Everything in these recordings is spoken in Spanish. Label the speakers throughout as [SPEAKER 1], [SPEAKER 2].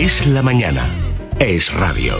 [SPEAKER 1] Es la mañana. Es radio.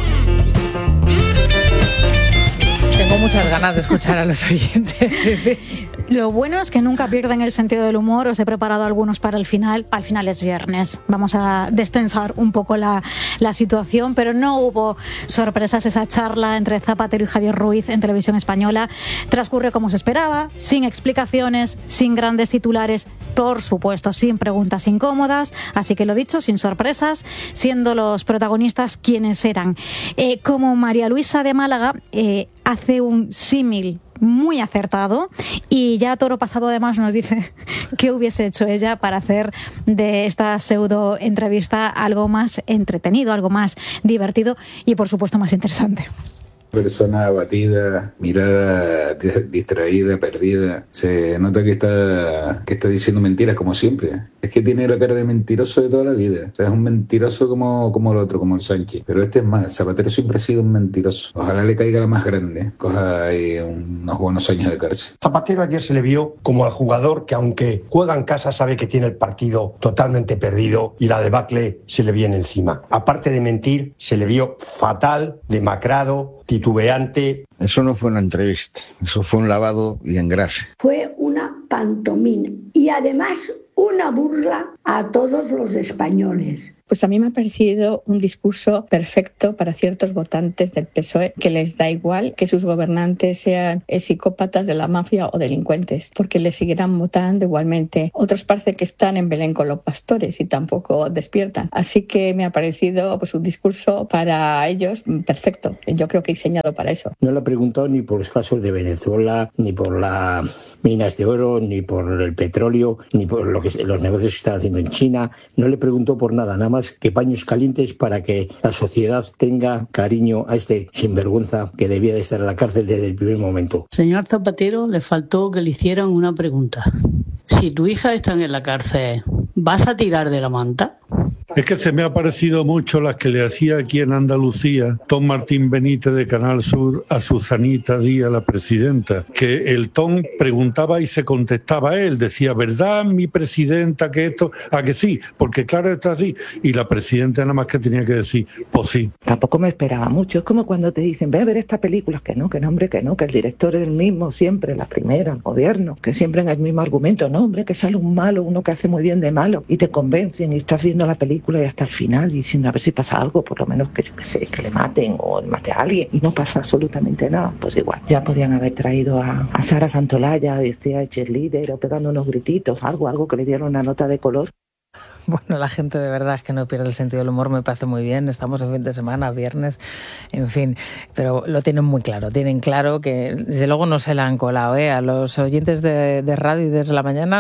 [SPEAKER 2] Tengo muchas ganas de escuchar a los oyentes. Sí.
[SPEAKER 3] Lo bueno es que nunca pierden el sentido del humor. Os he preparado algunos para el final. Al final es viernes. Vamos a destensar un poco la situación, pero no hubo sorpresas. Esa charla entre Zapatero y Javier Ruiz en Televisión Española transcurre como se esperaba, sin explicaciones, sin grandes titulares, por supuesto, sin preguntas incómodas. Así que lo dicho, sin sorpresas, siendo los protagonistas quienes eran. Como María Luisa de Málaga hace un símil muy acertado, y ya Toro Pasado además nos dice qué hubiese hecho ella para hacer de esta pseudo entrevista algo más entretenido, algo más divertido y por supuesto más interesante.
[SPEAKER 4] Persona abatida, mirada distraída, perdida. Se nota que está diciendo mentiras como siempre. Es que tiene la cara de mentiroso de toda la vida. O sea, es un mentiroso como el otro, como el Sánchez. Pero este es más. Zapatero siempre ha sido un mentiroso. Ojalá le caiga la más grande. Coja ahí unos buenos años de cárcel.
[SPEAKER 5] Zapatero ayer se le vio como al jugador que, aunque juega en casa, sabe que tiene el partido totalmente perdido y la debacle se le viene encima. Aparte de mentir, se le vio fatal, demacrado, titubeante.
[SPEAKER 6] Eso no fue una entrevista, eso fue un lavado y engrase.
[SPEAKER 7] Fue una pantomima y además una burla a todos los españoles.
[SPEAKER 8] Pues a mí me ha parecido un discurso perfecto para ciertos votantes del PSOE, que les da igual que sus gobernantes sean psicópatas de la mafia o delincuentes, porque les seguirán votando igualmente. Otros parece que están en Belén con los pastores y tampoco despiertan. Así que me ha parecido pues un discurso para ellos perfecto. Yo creo que diseñado para eso.
[SPEAKER 9] No le he preguntado ni por los casos de Venezuela, ni por las minas de oro, ni por el petróleo, ni por los negocios que están haciendo en China. No le preguntó por nada más que paños calientes para que la sociedad tenga cariño a este sinvergüenza que debía de estar en la cárcel desde el primer momento.
[SPEAKER 10] Señor Zapatero, le faltó que le hicieran una pregunta. Si tu hija está en la cárcel, ¿vas a tirar de la manta?
[SPEAKER 11] Es que se me ha parecido mucho las que le hacía aquí en Andalucía Tom Martín Benítez de Canal Sur a Susanita Díaz, la presidenta, que el Tom preguntaba y se contestaba él, decía, ¿verdad, mi presidenta, que esto? ¿A que sí? Porque claro, está así. Y la presidenta nada más que tenía que decir, pues sí.
[SPEAKER 12] Tampoco me esperaba mucho. Es como cuando te dicen, ve a ver esta película, que no, hombre, que no, que el director es el mismo siempre, la primera, el gobierno, que siempre en el mismo argumento, no, hombre, que sale un malo, uno que hace muy bien de malo, y te convencen y estás viendo la película y hasta el final y diciendo a ver si pasa algo, por lo menos que yo que sé, que le maten o mate a alguien, y no pasa absolutamente nada. Pues igual, ya podían haber traído a Sara Santolaya, vestida de cheerleader o pegando unos grititos, algo que le diera una nota de color.
[SPEAKER 2] Bueno, la gente de verdad es que no pierde el sentido del humor, me parece muy bien. Estamos en fin de semana, viernes, en fin, pero lo tienen muy claro. Tienen claro que desde luego no se la han colado, A los oyentes de radio y desde la mañana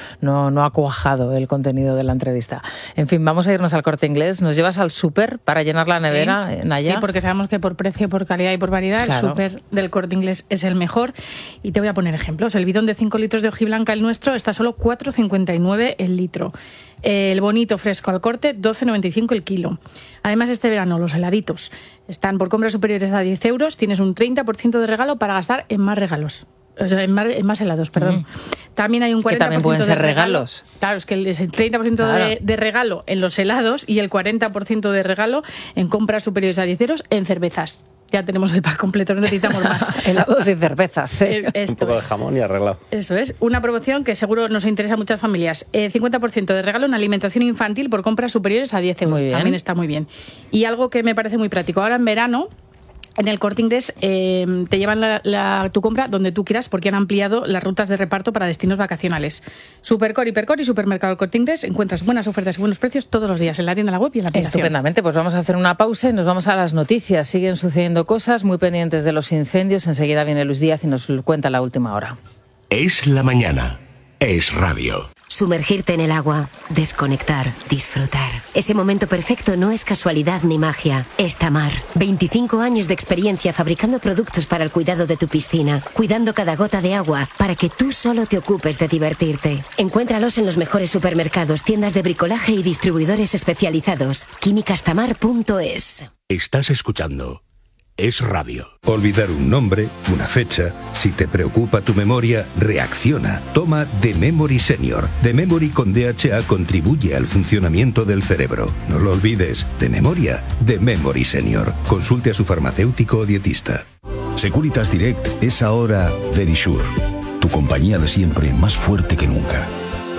[SPEAKER 2] no ha cuajado el contenido de la entrevista. En fin, vamos a irnos al Corte Inglés. ¿Nos llevas al súper para llenar la nevera, Naya?
[SPEAKER 13] Sí, porque sabemos que por precio, por calidad y por variedad, claro, el súper del Corte Inglés es el mejor. Y te voy a poner ejemplos. El bidón de 5 litros de hojiblanca, el nuestro, está a solo 4,59 el litro. El bonito fresco al corte, 12,95 el kilo. Además, este verano los heladitos están por compras superiores a 10 euros. Tienes un 30% de regalo para gastar en más regalos. O sea, en más helados, perdón. También hay un 40%
[SPEAKER 2] que también pueden ser regalos.
[SPEAKER 13] Claro, es que es el 30% claro. de regalo en los helados y el 40% de regalo en compras superiores a 10 euros en cervezas. Ya tenemos el pack completo, no necesitamos más.
[SPEAKER 2] Helados y cervezas.
[SPEAKER 14] Un poco de jamón y arreglado.
[SPEAKER 13] Eso es. Una promoción que seguro nos interesa a muchas familias. 50% de regalo en alimentación infantil por compras superiores a 10 euros. También está muy bien. Y algo que me parece muy práctico. Ahora en verano, en el Corte Inglés te llevan tu compra donde tú quieras, porque han ampliado las rutas de reparto para destinos vacacionales. Supercor, Hipercor y Supermercado El Corte Inglés encuentras buenas ofertas y buenos precios todos los días en la tienda, en la web y en la aplicación.
[SPEAKER 2] Estupendamente, pues vamos a hacer una pausa y nos vamos a las noticias. Siguen sucediendo cosas, muy pendientes de los incendios. Enseguida viene Luis Díaz y nos cuenta la última hora.
[SPEAKER 1] Es la mañana. Es radio.
[SPEAKER 15] Sumergirte en el agua, desconectar, disfrutar. Ese momento perfecto no es casualidad ni magia. Es Tamar. 25 años de experiencia fabricando productos para el cuidado de tu piscina, cuidando cada gota de agua para que tú solo te ocupes de divertirte. Encuéntralos en los mejores supermercados, tiendas de bricolaje y distribuidores especializados. químicastamar.es.
[SPEAKER 1] Estás escuchando es radio.
[SPEAKER 16] Olvidar un nombre, una fecha. Si te preocupa tu memoria, reacciona. Toma The Memory Senior. The Memory con DHA contribuye al funcionamiento del cerebro. No lo olvides. De memoria, The Memory Senior. Consulte a su farmacéutico o dietista.
[SPEAKER 17] Securitas Direct es ahora Verisure. Tu compañía de siempre, más fuerte que nunca.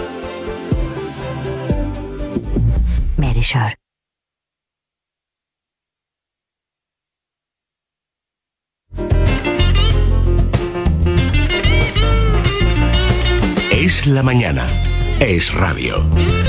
[SPEAKER 15] Verisure.
[SPEAKER 1] Es la mañana. Es radio.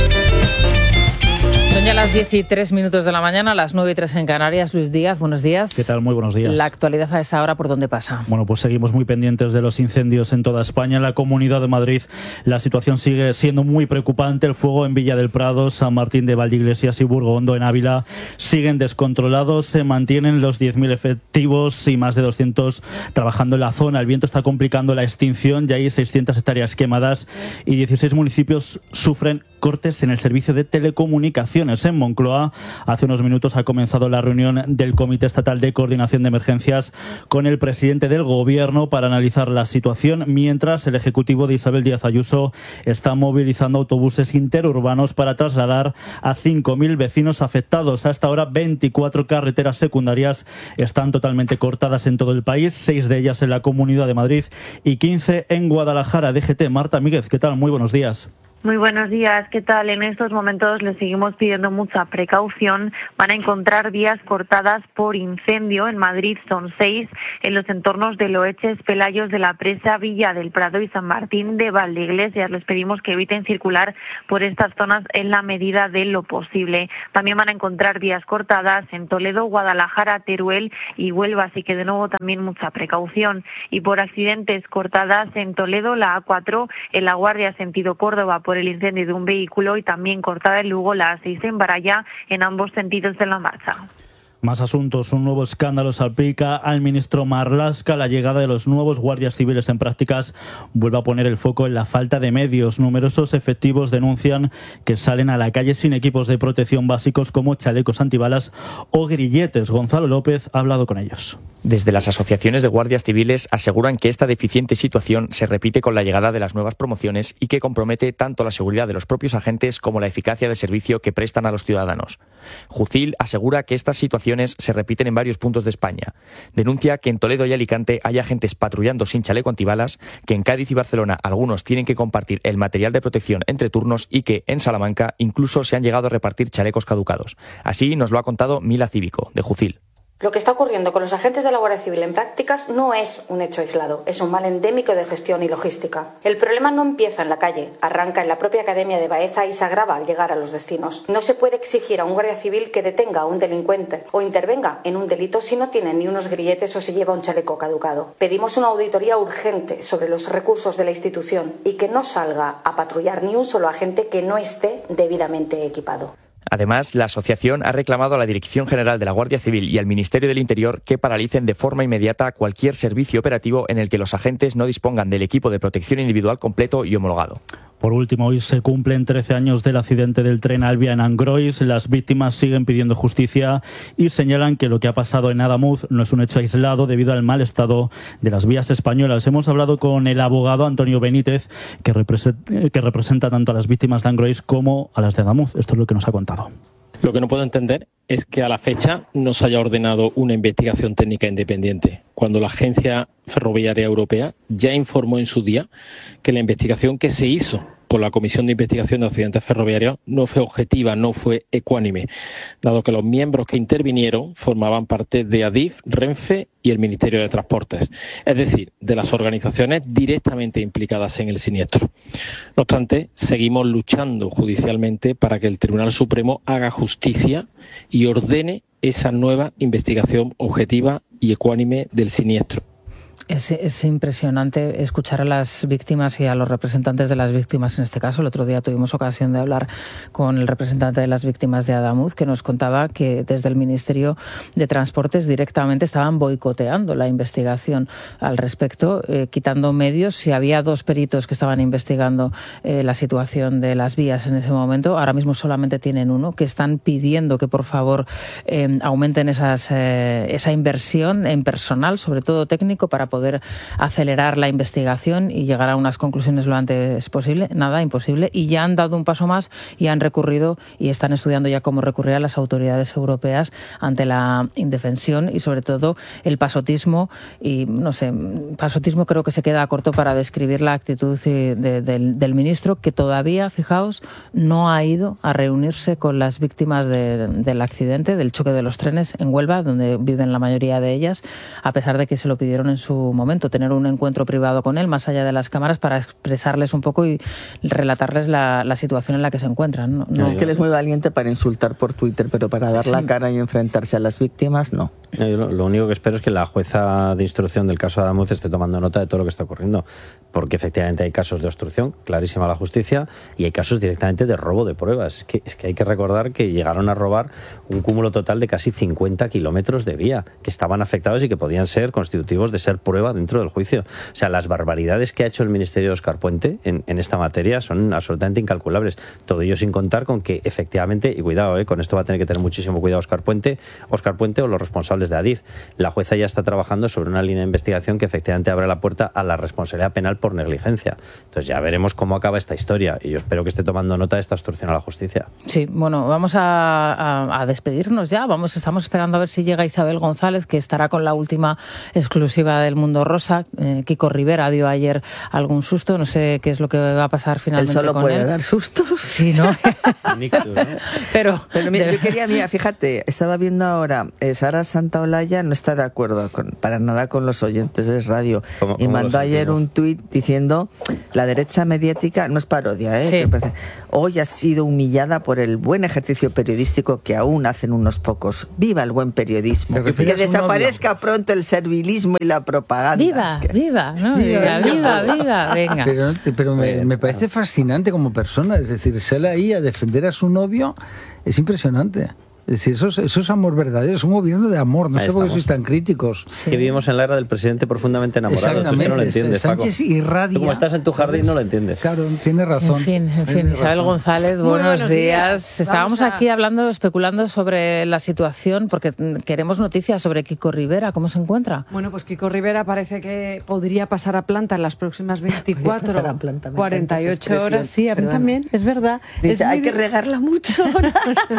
[SPEAKER 2] Son ya las 10:03 de la mañana, las 9:03 en Canarias. Luis Díaz, buenos días.
[SPEAKER 18] ¿Qué tal? Muy buenos días.
[SPEAKER 2] La actualidad a esa hora, ¿por dónde pasa?
[SPEAKER 18] Bueno, pues seguimos muy pendientes de los incendios en toda España. En la Comunidad de Madrid la situación sigue siendo muy preocupante. El fuego en Villa del Prado, San Martín de Valdeiglesias y Burgondo en Ávila siguen descontrolados. Se mantienen los 10.000 efectivos y más de 200 trabajando en la zona. El viento está complicando la extinción. Ya hay 600 hectáreas quemadas y 16 municipios sufren cortes en el servicio de telecomunicaciones. En Moncloa, hace unos minutos ha comenzado la reunión del Comité Estatal de Coordinación de Emergencias con el presidente del Gobierno para analizar la situación, mientras el Ejecutivo de Isabel Díaz Ayuso está movilizando autobuses interurbanos para trasladar a 5.000 vecinos afectados. A esta hora, 24 carreteras secundarias están totalmente cortadas en todo el país, 6 de ellas en la Comunidad de Madrid y 15 en Guadalajara. DGT, Marta Míguez, ¿qué tal? Muy buenos días.
[SPEAKER 19] Muy buenos días, ¿qué tal? En estos momentos les seguimos pidiendo mucha precaución. Van a encontrar vías cortadas por incendio. En Madrid son 6, en los entornos de Loeches, Pelayos de la Presa, Villa del Prado y San Martín de Valdeiglesias. Les pedimos que eviten circular por estas zonas en la medida de lo posible. También van a encontrar vías cortadas en Toledo, Guadalajara, Teruel y Huelva, así que de nuevo también mucha precaución. Y por accidentes cortadas en Toledo, la A4, en La Guardia, sentido Córdoba, por el incendio de un vehículo, y también cortada en Lugo la A6 en Baralla, en ambos sentidos de la marcha.
[SPEAKER 18] Más asuntos. Un nuevo escándalo salpica al ministro Marlaska. La llegada de los nuevos guardias civiles en prácticas vuelve a poner el foco en la falta de medios. Numerosos efectivos denuncian que salen a la calle sin equipos de protección básicos como chalecos antibalas o grilletes. Gonzalo López ha hablado con ellos.
[SPEAKER 20] Desde las asociaciones de guardias civiles aseguran que esta deficiente situación se repite con la llegada de las nuevas promociones y que compromete tanto la seguridad de los propios agentes como la eficacia del servicio que prestan a los ciudadanos. Jucil asegura que estas situaciones se repiten en varios puntos de España. Denuncia que en Toledo y Alicante hay agentes patrullando sin chaleco antibalas, que en Cádiz y Barcelona algunos tienen que compartir el material de protección entre turnos y que en Salamanca incluso se han llegado a repartir chalecos caducados. Así nos lo ha contado Mila Cívico, de Jucil.
[SPEAKER 21] Lo que está ocurriendo con los agentes de la Guardia Civil en prácticas no es un hecho aislado, es un mal endémico de gestión y logística. El problema no empieza en la calle, arranca en la propia Academia de Baeza y se agrava al llegar a los destinos. No se puede exigir a un guardia civil que detenga a un delincuente o intervenga en un delito si no tiene ni unos grilletes o se lleva un chaleco caducado. Pedimos una auditoría urgente sobre los recursos de la institución y que no salga a patrullar ni un solo agente que no esté debidamente equipado.
[SPEAKER 20] Además, la asociación ha reclamado a la Dirección General de la Guardia Civil y al Ministerio del Interior que paralicen de forma inmediata cualquier servicio operativo en el que los agentes no dispongan del equipo de protección individual completo y homologado.
[SPEAKER 18] Por último, hoy se cumplen 13 años del accidente del tren Alvia en Angrois. Las víctimas siguen pidiendo justicia y señalan que lo que ha pasado en Adamuz no es un hecho aislado debido al mal estado de las vías españolas. Hemos hablado con el abogado Antonio Benítez, que representa tanto a las víctimas de Angrois como a las de Adamuz. Esto es lo que nos ha contado.
[SPEAKER 22] Lo que no puedo entender es que a la fecha no se haya ordenado una investigación técnica independiente, cuando la Agencia Ferroviaria Europea ya informó en su día que la investigación que se hizo por la Comisión de Investigación de Accidentes Ferroviarios no fue objetiva, no fue ecuánime, dado que los miembros que intervinieron formaban parte de Adif, Renfe y el Ministerio de Transportes, es decir, de las organizaciones directamente implicadas en el siniestro. No obstante, seguimos luchando judicialmente para que el Tribunal Supremo haga justicia y ordene esa nueva investigación objetiva y ecuánime del siniestro.
[SPEAKER 2] Es impresionante escuchar a las víctimas y a los representantes de las víctimas en este caso. El otro día tuvimos ocasión de hablar con el representante de las víctimas de Adamuz, que nos contaba que desde el Ministerio de Transportes directamente estaban boicoteando la investigación al respecto, quitando medios. Si había 2 peritos que estaban investigando la situación de las vías en ese momento, ahora mismo solamente tienen 1, que están pidiendo que por favor aumenten esa inversión en personal, sobre todo técnico, para poder acelerar la investigación y llegar a unas conclusiones lo antes posible. Nada, imposible. Y ya han dado un paso más y han recurrido y están estudiando ya cómo recurrir a las autoridades europeas ante la indefensión y sobre todo el pasotismo. Y no sé, pasotismo creo que se queda corto para describir la actitud del ministro, que todavía, fijaos, no ha ido a reunirse con las víctimas del accidente, del choque de los trenes en Huelva, donde viven la mayoría de ellas, a pesar de que se lo pidieron en su momento, tener un encuentro privado con él, más allá de las cámaras, para expresarles un poco y relatarles la situación en la que se encuentran.
[SPEAKER 3] No es que él es muy valiente para insultar por Twitter, pero para dar la cara y enfrentarse a las víctimas, no.
[SPEAKER 14] Yo lo único que espero es que la jueza de instrucción del caso Adamuz esté tomando nota de todo lo que está ocurriendo, porque efectivamente hay casos de obstrucción, clarísima la justicia, y hay casos directamente de robo de pruebas. Es que hay que recordar que llegaron a robar un cúmulo total de casi 50 kilómetros de vía, que estaban afectados y que podían ser constitutivos de ser prueba dentro del juicio. O sea, las barbaridades que ha hecho el Ministerio de Óscar Puente en esta materia son absolutamente incalculables. Todo ello sin contar con que efectivamente, y cuidado, con esto va a tener que tener muchísimo cuidado Óscar Puente o los responsables de Adif. La jueza ya está trabajando sobre una línea de investigación que efectivamente abre la puerta a la responsabilidad penal por negligencia. Entonces ya veremos cómo acaba esta historia y yo espero que esté tomando nota de esta obstrucción a la justicia.
[SPEAKER 2] Sí, bueno, vamos a despedirnos ya. Estamos esperando a ver si llega Isabel González, que estará con la última exclusiva del Mundo Rosa. Kiko Rivera dio ayer algún susto, no sé qué es lo que va a pasar finalmente con él.
[SPEAKER 3] ¿Él solo puede dar sustos?
[SPEAKER 2] Sí, ¿no? Pero
[SPEAKER 3] mira, yo quería, fíjate, estaba viendo ahora, Sara Santaolalla no está de acuerdo para nada con los oyentes de Radio y mandó ayer un tuit diciendo: la derecha mediática, no es parodia,
[SPEAKER 2] sí,
[SPEAKER 3] hoy ha sido humillada por el buen ejercicio periodístico que aún hacen unos pocos. ¡Viva el buen periodismo! Que desaparezca pronto el servilismo y la propaganda.
[SPEAKER 2] ¡Viva! Venga.
[SPEAKER 4] Pero me parece fascinante como persona, es decir, sale ahí a defender a su novio, es impresionante. Es decir, eso es amor verdadero, es un gobierno de amor, no sé por qué sois tan críticos.
[SPEAKER 14] Sí. Que vivimos en la era del presidente profundamente enamorado. Tú que no lo entiendes,
[SPEAKER 4] Sánchez
[SPEAKER 14] Paco.
[SPEAKER 4] irradia.
[SPEAKER 14] Tú como estás en tu jardín no lo entiendes.
[SPEAKER 4] Claro, tiene razón.
[SPEAKER 2] En fin, Isabel González, buenos días. Estábamos aquí especulando sobre la situación, porque queremos noticias sobre Kiko Rivera. ¿Cómo se encuentra?
[SPEAKER 23] Bueno, pues Kiko Rivera parece que podría pasar a planta en las próximas 24, 48 horas. Sí, a mí también, es verdad.
[SPEAKER 3] Dice, hay que regarla mucho ahora.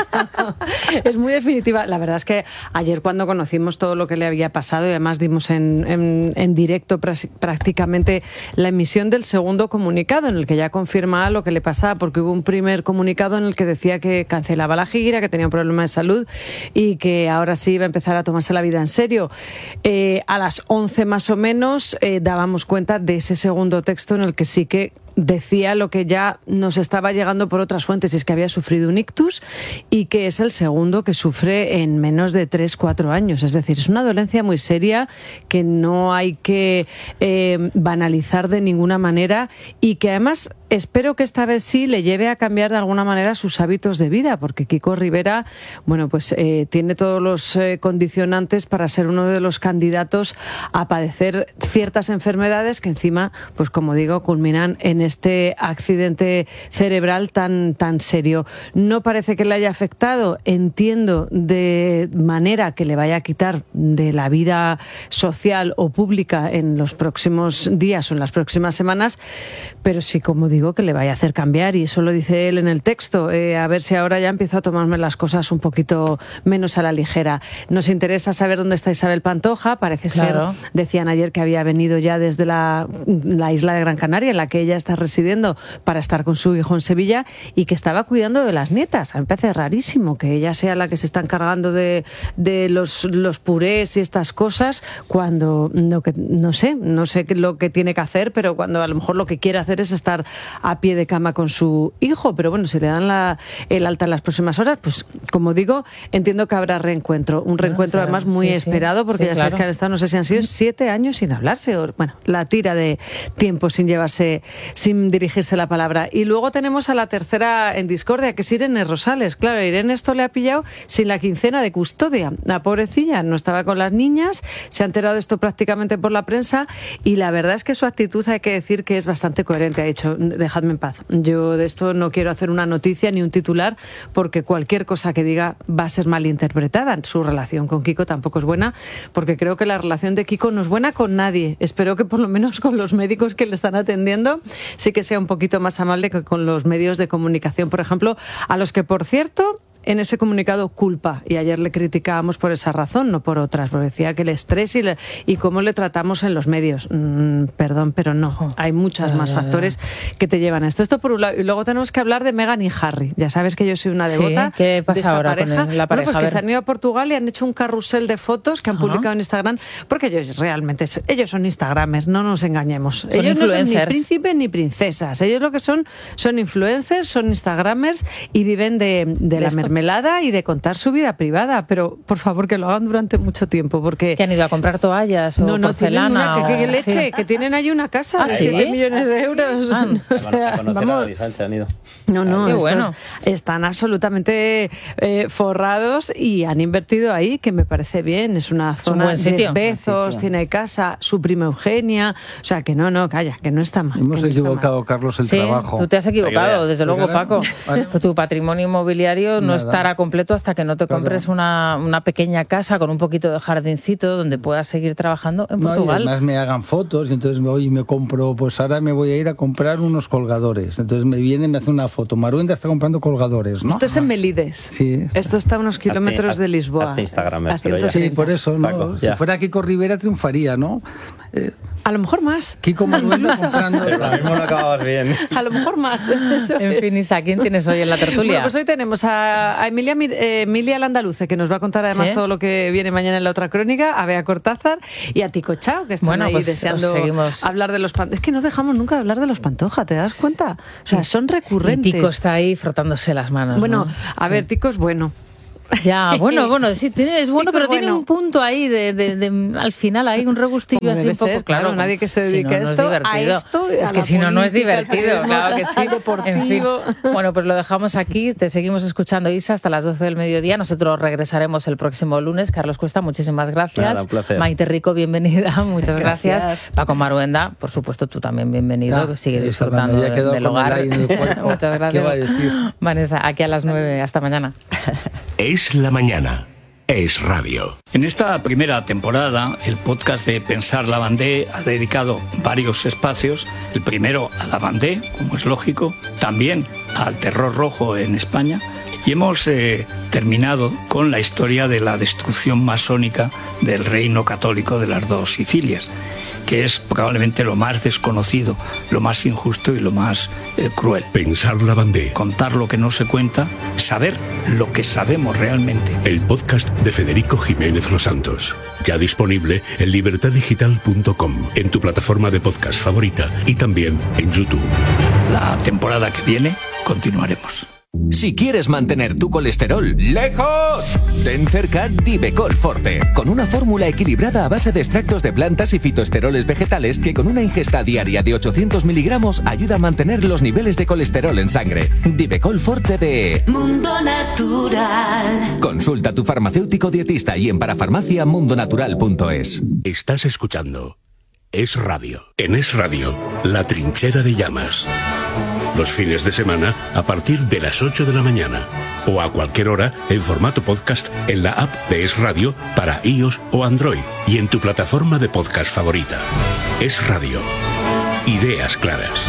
[SPEAKER 23] Es muy definitiva. La verdad es que ayer, cuando conocimos todo lo que le había pasado, y además dimos en directo prácticamente la emisión del segundo comunicado, en el que ya confirmaba lo que le pasaba, porque hubo un primer comunicado en el que decía que cancelaba la gira, que tenía un problema de salud y que ahora sí iba a empezar a tomarse la vida en serio. A las 11 más o menos dábamos cuenta de ese segundo texto en el que sí que decía lo que ya nos estaba llegando por otras fuentes, y es que había sufrido un ictus y que es el segundo que sufre en menos de 3-4 años. Es decir, es una dolencia muy seria que no hay que banalizar de ninguna manera, y que además espero que esta vez sí le lleve a cambiar de alguna manera sus hábitos de vida, porque Kiko Rivera, bueno, pues tiene todos los condicionantes para ser uno de los candidatos a padecer ciertas enfermedades que encima, pues como digo, culminan en este accidente cerebral tan serio. No parece que le haya afectado, entiendo, de manera que le vaya a quitar de la vida social o pública en los próximos días o en las próximas semanas, pero sí, como digo, que le vaya a hacer cambiar, y eso lo dice él en el texto. A ver si ahora ya empiezo a tomarme las cosas un poquito menos a la ligera. Nos interesa saber dónde está Isabel Pantoja. Parece ser, decían ayer, que había venido ya desde la isla de Gran Canaria, en la que ella está residiendo, para estar con su hijo en Sevilla, y que estaba cuidando de las nietas. A mí me parece rarísimo que ella sea la que se está encargando de los purés y estas cosas, cuando no sé lo que tiene que hacer, pero cuando a lo mejor lo que quiere hacer es estar a pie de cama con su hijo, pero bueno, si le dan el alta en las próximas horas, pues como digo, entiendo que habrá reencuentro, un reencuentro además muy esperado, porque ya sabes que han estado, no sé si han sido 7 años sin hablarse, bueno, la tira de tiempo sin dirigirse la palabra. Y luego tenemos a la tercera en discordia, que es Irene Rosales. Claro, Irene esto le ha pillado sin la quincena de custodia. La pobrecilla no estaba con las niñas, se ha enterado de esto prácticamente por la prensa, y la verdad es que su actitud hay que decir que es bastante coherente. Ha dicho, dejadme en paz, yo de esto no quiero hacer una noticia ni un titular, porque cualquier cosa que diga va a ser malinterpretada. Su relación con Kiko tampoco es buena, porque creo que la relación de Kiko no es buena con nadie. Espero que por lo menos con los médicos que le están atendiendo sí que sea un poquito más amable que con los medios de comunicación, por ejemplo, a los que, por cierto, en ese comunicado culpa, y ayer le criticábamos por esa razón, no por otras, porque decía que el estrés y cómo le tratamos en los medios. Perdón, pero no, hay muchos más factores que te llevan a esto. Esto por un lado. Y luego tenemos que hablar de Meghan y Harry. Ya sabes que yo soy una devota.
[SPEAKER 2] ¿Qué pasa
[SPEAKER 23] de esta
[SPEAKER 2] ahora
[SPEAKER 23] pareja.
[SPEAKER 2] con la pareja?
[SPEAKER 23] Pues que se han ido a Portugal y han hecho un carrusel de fotos que han publicado en Instagram, porque ellos son instagramers, no nos engañemos.
[SPEAKER 2] Son
[SPEAKER 23] ellos
[SPEAKER 2] influencers.
[SPEAKER 23] No son ni príncipes ni princesas. Ellos lo que son influencers, son instagramers y viven de la mermelada y de contar su vida privada, pero por favor que lo hagan durante mucho tiempo, porque...
[SPEAKER 2] ¿Que han ido a comprar toallas o porcelana?
[SPEAKER 23] ¿Qué leche? Que tienen ahí una casa de 7 millones de euros.
[SPEAKER 14] O sea, vamos... se han ido.
[SPEAKER 23] No, bueno. Están absolutamente forrados y han invertido ahí, que me parece bien. Es una zona de Bezos, tiene casa, su prima Eugenia, o sea, que calla, que no está mal.
[SPEAKER 4] Hemos equivocado, Carlos, el trabajo.
[SPEAKER 2] Tú te has equivocado, desde luego, Paco. Tu patrimonio inmobiliario no estará completo hasta que no te compres una pequeña casa con un poquito de jardincito donde puedas seguir trabajando en Portugal.
[SPEAKER 4] Y además me hagan fotos y entonces me compro, pues ahora me voy a ir a comprar unos colgadores. Entonces me hace una foto. Maruenda está comprando colgadores, ¿no?
[SPEAKER 23] Esto es en Melides.
[SPEAKER 4] Sí.
[SPEAKER 23] Esto está a unos kilómetros de Lisboa.
[SPEAKER 14] Hace Instagram.
[SPEAKER 4] Sí, por eso, ¿no? Paco, si fuera Kiko Rivera triunfaría, ¿no?
[SPEAKER 23] A lo mejor más.
[SPEAKER 4] Kiko Maruenda comprando.
[SPEAKER 14] Pero lo mismo no acababas bien.
[SPEAKER 23] A lo mejor más.
[SPEAKER 2] En fin, Isa, ¿quién tienes hoy en la tertulia?
[SPEAKER 23] Bueno, pues hoy tenemos a Emilia Landaluce, que nos va a contar además todo lo que viene mañana en la otra crónica, a Bea Cortázar y a Tico Chao, que están ahí deseando hablar de los Pantoja. Es que no dejamos nunca de hablar de los Pantoja, ¿te das cuenta? O sea, son recurrentes.
[SPEAKER 2] Y Tico está ahí frotándose las manos.
[SPEAKER 23] Bueno,
[SPEAKER 2] ¿no?
[SPEAKER 23] A ver, Tico es bueno.
[SPEAKER 2] Ya, bueno, sí, es bueno, pero tiene un punto ahí de al final hay un regustillo así un poco, claro,
[SPEAKER 23] nadie que se dedique a esto,
[SPEAKER 2] es que si no es divertido, claro que sí.
[SPEAKER 23] Deportivo.
[SPEAKER 2] En fin. Bueno, pues lo dejamos aquí, te seguimos escuchando, Isa, hasta las 12 del mediodía. Nosotros regresaremos el próximo lunes. Carlos Cuesta, muchísimas gracias.
[SPEAKER 14] Nada, un placer.
[SPEAKER 2] Maite Rico, bienvenida, muchas gracias. Paco Maruenda, por supuesto, tú también bienvenido, sigue disfrutando del hogar. Muchas gracias.
[SPEAKER 4] ¿Qué va a decir?
[SPEAKER 2] Vanessa, aquí a las 9, hasta mañana.
[SPEAKER 1] Es la mañana. Es radio.
[SPEAKER 5] En esta primera temporada, el podcast de Pensar Lavandé ha dedicado varios espacios. El primero a Lavandé, como es lógico, también al terror rojo en España. Y hemos terminado con la historia de la destrucción masónica del reino católico de las dos Sicilias, que es probablemente lo más desconocido, lo más injusto y lo más cruel.
[SPEAKER 1] Pensar Lavandé.
[SPEAKER 5] Contar lo que no se cuenta, saber lo que sabemos realmente.
[SPEAKER 1] El podcast de Federico Jiménez Los Santos. Ya disponible en libertaddigital.com, en tu plataforma de podcast favorita y también en YouTube.
[SPEAKER 5] La temporada que viene continuaremos.
[SPEAKER 6] Si quieres mantener tu colesterol lejos, ten cerca Divecol Forte, con una fórmula equilibrada a base de extractos de plantas y fitoesteroles vegetales que con una ingesta diaria de 800 miligramos ayuda a mantener los niveles de colesterol en sangre. Divecol Forte de
[SPEAKER 7] Mundo Natural.
[SPEAKER 6] Consulta a tu farmacéutico dietista y en parafarmaciamundonatural.es.
[SPEAKER 1] Estás escuchando Es Radio. En Es Radio, La Trinchera de Llamas. Los fines de semana a partir de las 8 de la mañana o a cualquier hora en formato podcast en la app de Es Radio para iOS o Android y en tu plataforma de podcast favorita. Es Radio. Ideas claras.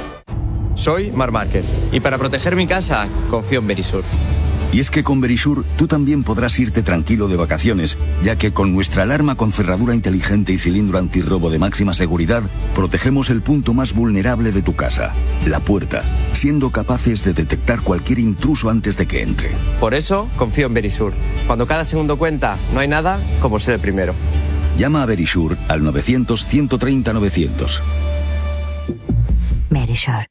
[SPEAKER 24] Soy Marc Márquez y para proteger mi casa confío en Verisur.
[SPEAKER 17] Y es que con Verisur tú también podrás irte tranquilo de vacaciones, ya que con nuestra alarma con cerradura inteligente y cilindro antirrobo de máxima seguridad, protegemos el punto más vulnerable de tu casa, la puerta, siendo capaces de detectar cualquier intruso antes de que entre.
[SPEAKER 24] Por eso confío en Verisur. Cuando cada segundo cuenta, no hay nada como ser el primero.
[SPEAKER 17] Llama a Verisur al 900 130 900.
[SPEAKER 15] Verisure.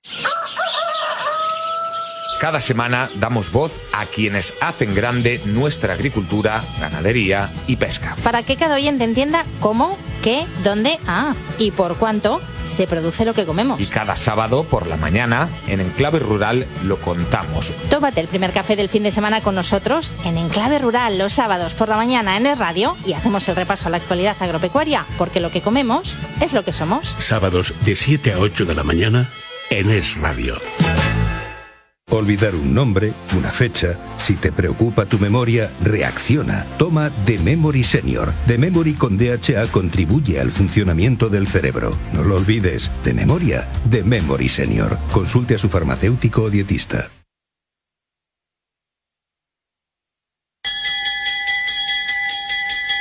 [SPEAKER 8] Cada semana damos voz a quienes hacen grande nuestra agricultura, ganadería y pesca.
[SPEAKER 9] Para que cada oyente entienda cómo, qué, dónde, y por cuánto se produce lo que comemos.
[SPEAKER 8] Y cada sábado por la mañana, en Enclave Rural, lo contamos.
[SPEAKER 9] Tómate el primer café del fin de semana con nosotros en Enclave Rural los sábados por la mañana en Es Radio y hacemos el repaso a la actualidad agropecuaria, porque lo que comemos es lo que somos.
[SPEAKER 1] Sábados de 7 a 8 de la mañana en Es Radio.
[SPEAKER 16] Olvidar un nombre, una fecha. Si te preocupa tu memoria, reacciona. Toma The Memory Senior. The Memory con DHA contribuye al funcionamiento del cerebro. No lo olvides. De memoria, The Memory Senior. Consulte a su farmacéutico o dietista.